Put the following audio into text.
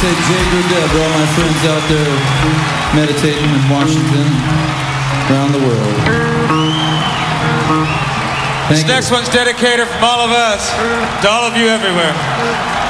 say Jay Gurdell to all my friends out there meditating in Washington, around the world. This next one's dedicated from all of us to all of you everywhere.